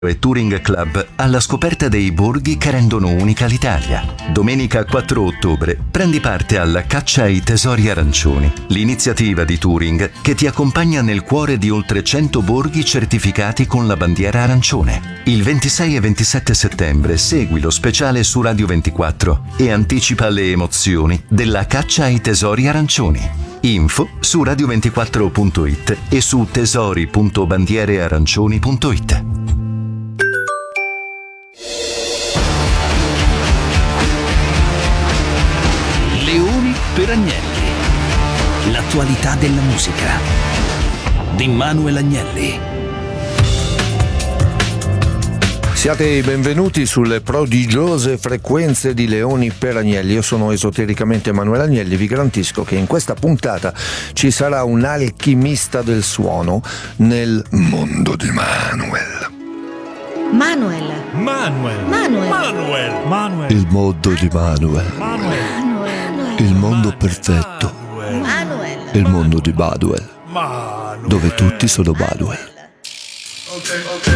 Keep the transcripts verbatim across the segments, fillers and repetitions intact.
e Touring Club alla scoperta dei borghi che rendono unica l'Italia. Domenica quattro ottobre prendi parte alla Caccia ai Tesori Arancioni, l'iniziativa di Touring che ti accompagna nel cuore di oltre cento borghi certificati con la bandiera arancione. Il ventisei e ventisette settembre segui lo speciale su Radio ventiquattro e anticipa le emozioni della Caccia ai Tesori Arancioni. Info su radio ventiquattro punto it e su tesori punto bandiere arancioni punto it. Leoni per Agnelli. L'attualità della musica di Manuel Agnelli. Siate i benvenuti sulle prodigiose frequenze di Leoni per Agnelli. Io sono esotericamente Manuel Agnelli. Vi garantisco che in questa puntata ci sarà un alchimista del suono nel mondo di Manuel. Manuel. Manuel. Manuel. Manuel. Manuel. Il mondo di Manuel. Manuel. Il mondo perfetto. Manuel. Il mondo di Baduel. Manuel. Dove tutti sono Baduel. Ok, ok.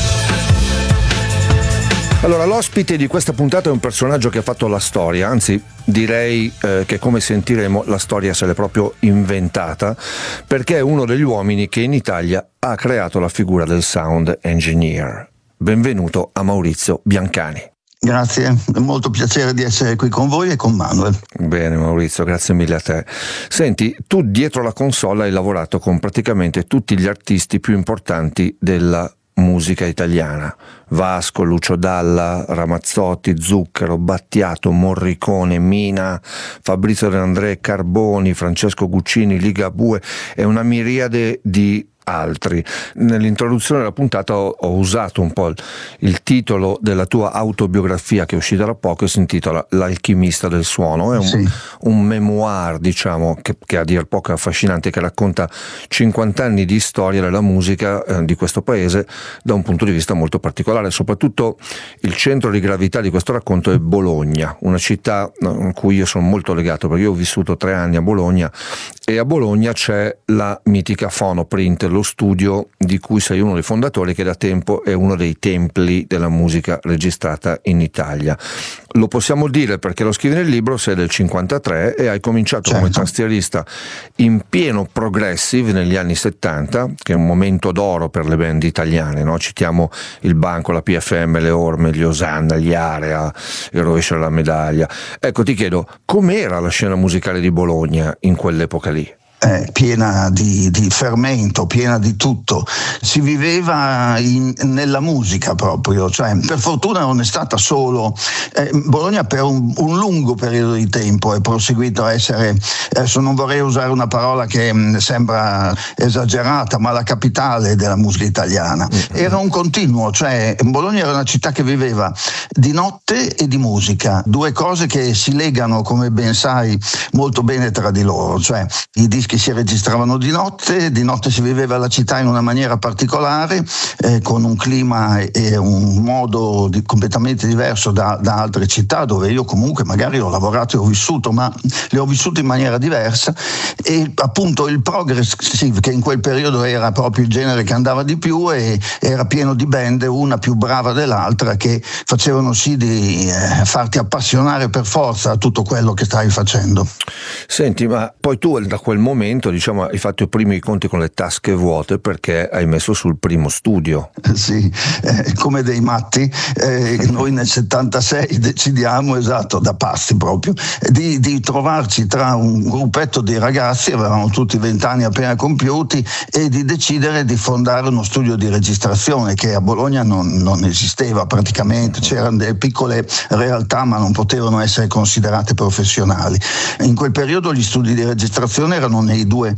Allora, l'ospite di questa puntata è un personaggio che ha fatto la storia, anzi direi eh, che, come sentiremo, la storia se l'è proprio inventata, perché è uno degli uomini che in Italia ha creato la figura del sound engineer. Benvenuto a Maurizio Biancani. Grazie, è molto piacere di essere qui con voi e con Manuel. Bene Maurizio, grazie mille a te. Senti, tu dietro la console hai lavorato con praticamente tutti gli artisti più importanti della musica italiana: Vasco, Lucio Dalla, Ramazzotti, Zucchero, Battiato, Morricone, Mina, Fabrizio De André, Carboni, Francesco Guccini, Ligabue e una miriade di altri. Nell'introduzione della puntata ho, ho usato un po' il, il titolo della tua autobiografia che è uscita da poco e si intitola L'alchimista del suono. È un, Sì. un memoir, diciamo, che, che a dir poco è affascinante, che racconta cinquanta anni di storia della musica eh, di questo paese da un punto di vista molto particolare. Soprattutto il centro di gravità di questo racconto è Bologna, una città in cui io sono molto legato, perché io ho vissuto tre anni a Bologna, e a Bologna c'è la mitica Fonoprint, lo studio di cui sei uno dei fondatori, che da tempo è uno dei templi della musica registrata in Italia. Lo possiamo dire perché lo scrivi nel libro, sei del cinquantatré e hai cominciato Certo. come tastierista in pieno progressive negli anni settanta, che è un momento d'oro per le band italiane, no? Citiamo il Banco, la P F M, le Orme, gli Osanna, gli Area, il Rovescio della Medaglia. Ecco, ti chiedo, com'era la scena musicale di Bologna in quell'epoca lì? Eh, piena di, di fermento, piena di tutto. Si viveva in, nella musica proprio, cioè per fortuna non è stata solo eh, Bologna per un, un lungo periodo di tempo è proseguito a essere, adesso non vorrei usare una parola che mh, sembra esagerata, ma la capitale della musica italiana. Era un continuo, cioè Bologna era una città che viveva di notte e di musica, due cose che si legano, come ben sai, molto bene tra di loro, cioè i dischi che si registravano di notte, di notte si viveva la città in una maniera particolare, eh, con un clima e un modo di, completamente diverso da, da altre città dove io comunque magari ho lavorato e ho vissuto, ma le ho vissute in maniera diversa, e appunto il progressive, che in quel periodo era proprio il genere che andava di più, e era pieno di band, una più brava dell'altra, che facevano sì di eh, farti appassionare per forza a tutto quello che stavi facendo. Senti, ma poi tu da quel momento, diciamo, hai fatto i primi conti con le tasche vuote, perché hai messo sul primo studio. Sì, eh, come dei matti, eh, noi nel settantasei decidiamo, esatto, da pazzi proprio, di, di trovarci tra un gruppetto di ragazzi, avevamo tutti vent'anni appena compiuti, e di decidere di fondare uno studio di registrazione che a Bologna non, non esisteva praticamente, c'erano delle piccole realtà ma non potevano essere considerate professionali. In quel periodo gli studi di registrazione erano nei due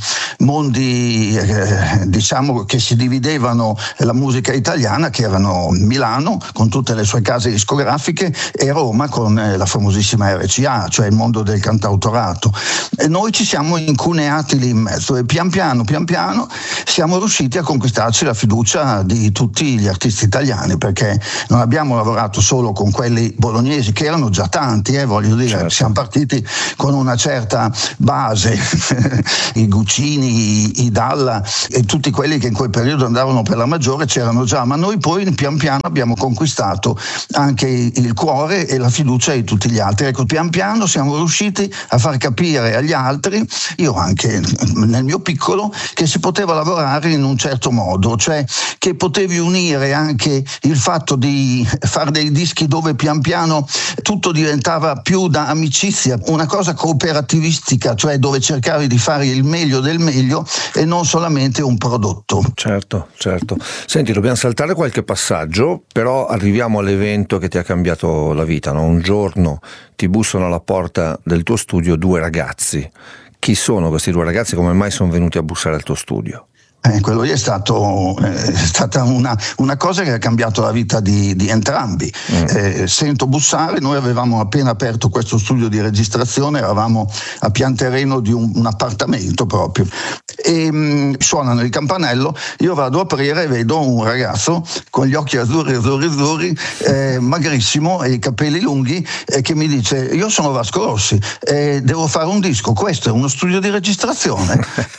mondi, eh, diciamo, che si dividevano la musica italiana, che erano Milano con tutte le sue case discografiche e Roma con eh, la famosissima R C A, cioè il mondo del cantautorato, e noi ci siamo incuneati lì in mezzo e pian piano pian piano siamo riusciti a conquistarci la fiducia di tutti gli artisti italiani, perché non abbiamo lavorato solo con quelli bolognesi, che erano già tanti, eh, voglio dire, certo. Siamo partiti con una certa base i Guccini, i, i Dalla e tutti quelli che in quel periodo andavano per la maggiore c'erano già, ma noi poi pian piano abbiamo conquistato anche il cuore e la fiducia di tutti gli altri. Ecco, pian piano siamo riusciti a far capire agli altri, io anche nel mio piccolo, che si poteva lavorare in un certo modo, cioè che potevi unire anche il fatto di fare dei dischi dove pian piano tutto diventava più da amicizia, una cosa cooperativistica, cioè dove cercavi di fare il meglio del meglio e non solamente un prodotto. Certo, certo. Senti, dobbiamo saltare qualche passaggio, però arriviamo all'evento che ti ha cambiato la vita, no? Un giorno ti bussano alla porta del tuo studio due ragazzi. Chi sono questi due ragazzi? Come mai sono venuti a bussare al tuo studio? Eh, quello lì è, stato, eh, è stata una, una cosa che ha cambiato la vita di, di entrambi. Mm. Eh, sento bussare, noi avevamo appena aperto questo studio di registrazione, eravamo a pian terreno di un, un appartamento proprio, e mh, suonano il campanello, io vado a aprire e vedo un ragazzo con gli occhi azzurri, azzurri, azzurri, eh, magrissimo e i capelli lunghi, eh, che mi dice: io sono Vasco Rossi, eh, devo fare un disco, questo è uno studio di registrazione.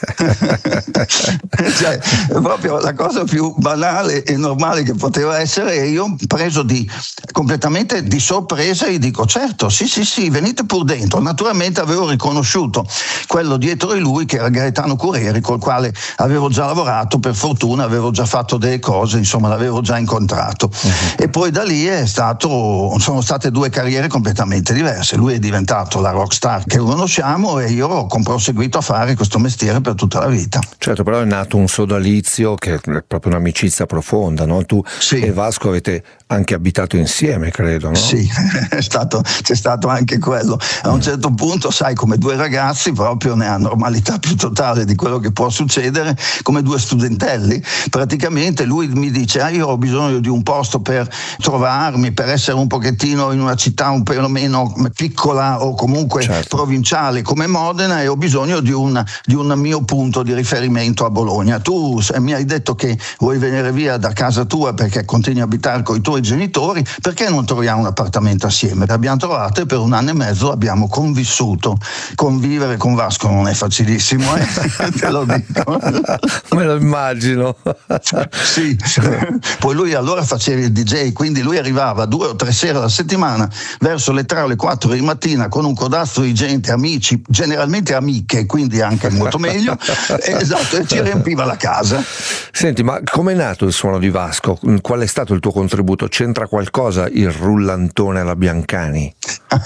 Cioè, proprio la cosa più banale e normale che poteva essere, e io preso di completamente di sorpresa gli dico: certo, sì sì sì, venite pur dentro. Naturalmente avevo riconosciuto quello dietro di lui che era Gaetano Curieri, col quale avevo già lavorato, per fortuna avevo già fatto delle cose, insomma l'avevo già incontrato. Uh-huh. E poi da lì è stato, sono state due carriere completamente diverse. Lui è diventato la rockstar che conosciamo e io ho proseguito a fare questo mestiere per tutta la vita. Certo, però è nato un sodalizio che è proprio un'amicizia profonda, no? Tu sì. e Vasco avete anche abitato insieme, credo, no? Sì, è stato, c'è stato anche quello. A un certo punto, sai, come due ragazzi, proprio nella normalità più totale di quello che può succedere, come due studentelli, praticamente lui mi dice: ah, io ho bisogno di un posto per trovarmi, per essere un pochettino in una città un po' meno piccola o comunque certo. provinciale come Modena, e ho bisogno di un, di un mio punto di riferimento a Bologna. Tu mi hai detto che vuoi venire via da casa tua perché continui a abitare con i tuoi genitori, perché non troviamo un appartamento assieme? L'abbiamo trovato e per un anno e mezzo abbiamo convissuto. Convivere con Vasco non è facilissimo, eh? Te lo dico. Me lo immagino. Sì, poi lui allora faceva il D J, quindi lui arrivava due o tre sere alla settimana verso le tre o le quattro di mattina con un codastro di gente, amici, generalmente amiche, quindi anche molto meglio, esatto, e ci riempiva la casa. Senti, ma com'è nato il suono di Vasco? Qual è stato il tuo contributo? C'entra qualcosa il rullantone alla Biancani?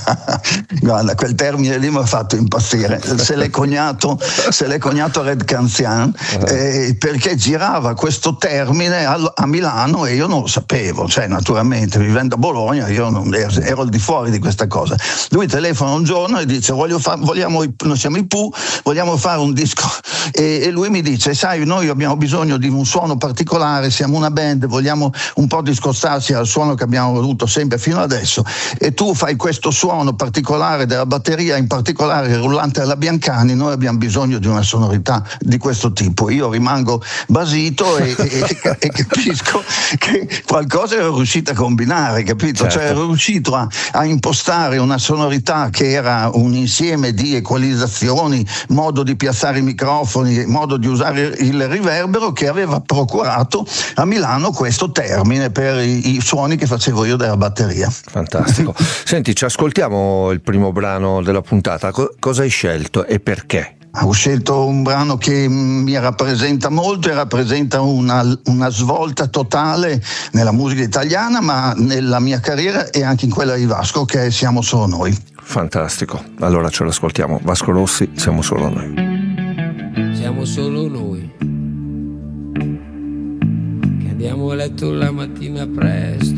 Guarda, quel termine lì mi ha fatto impazzire. Se l'è cognato, se l'è cognato Red Canzian, eh, perché girava questo termine a, a Milano e io non lo sapevo, cioè naturalmente vivendo a Bologna io non ero, ero al di fuori di questa cosa. Lui telefona un giorno e dice: Voglio fa, vogliamo, noi siamo i Pooh, vogliamo fare un disco, e, e lui mi dice: sai, noi abbiamo bisogno di un suono particolare, siamo una band, vogliamo un po' discostarsi dal suono che abbiamo avuto sempre fino adesso, e tu fai questo suono particolare della batteria, in particolare il rullante alla Biancani, noi abbiamo bisogno di una sonorità di questo tipo. Io rimango basito e, e, e capisco che qualcosa ero riuscito a combinare, capito? Certo. Cioè ero riuscito a, a impostare una sonorità che era un insieme di equalizzazioni, modo di piazzare i microfoni, modo di usare il riverbero, che aveva procurato a Milano questo termine per i, i suoni che facevo io della batteria. Fantastico. Senti, ci ascoltiamo il primo brano della puntata. Co- cosa hai scelto e perché? Ho scelto un brano che mi rappresenta molto e rappresenta una, una svolta totale nella musica italiana, ma nella mia carriera e anche in quella di Vasco, che è Siamo Solo Noi. Fantastico, allora ce l'ascoltiamo. Vasco Rossi, Siamo Solo Noi. Siamo solo noi che andiamo a letto la mattina presto,